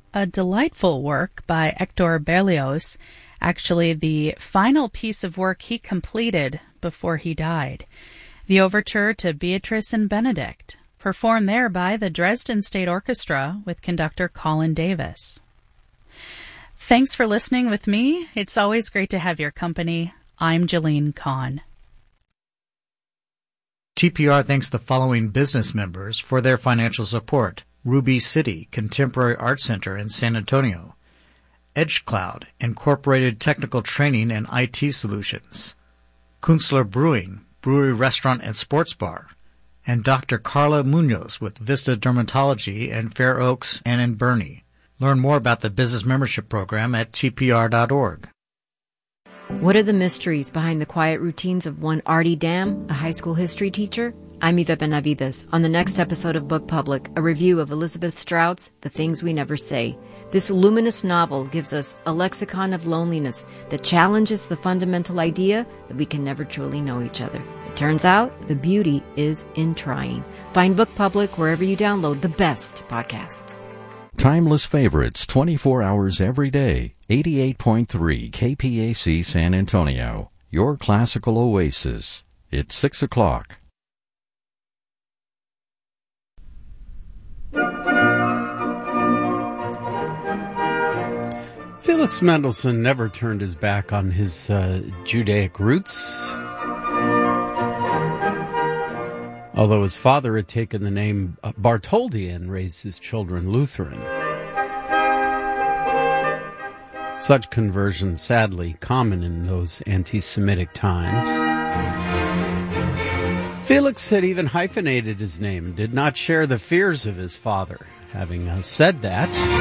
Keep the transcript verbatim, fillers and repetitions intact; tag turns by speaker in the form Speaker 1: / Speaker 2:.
Speaker 1: a delightful work by Hector Berlioz, actually the final piece of work he completed before he died. The overture to Beatrice and Benedict, performed there by the Dresden State Orchestra with conductor Colin Davis. Thanks for listening with me. It's always great to have your company. I'm Jalene Kahn.
Speaker 2: T P R thanks the following business members for their financial support: Ruby City Contemporary Art Center in San Antonio, EdgeCloud Incorporated Technical Training and I T Solutions, Kunstler Brewing, Brewery Restaurant and Sports Bar, and Doctor Carla Munoz with Vista Dermatology in Fair Oaks and in Bernie. Learn more about the business membership program at T P R dot org.
Speaker 3: What are the mysteries behind the quiet routines of one Artie Dam, a high school history teacher? I'm Eva Benavides. On the next episode of Book Public, a review of Elizabeth Strout's The Things We Never Say. This luminous novel gives us a lexicon of loneliness that challenges the fundamental idea that we can never truly know each other. It turns out the beauty is in trying. Find Book Public wherever you download the best podcasts.
Speaker 4: Timeless favorites twenty-four hours every day. eighty-eight point three K P A C San Antonio. Your classical oasis. It's six o'clock.
Speaker 5: Felix Mendelssohn never turned his back on his uh, Judaic roots. Although his father had taken the name Bartholdi and raised his children Lutheran. Such conversions, sadly, common in those anti-Semitic times. Felix had even hyphenated his name and did not share the fears of his father. Having uh, said that...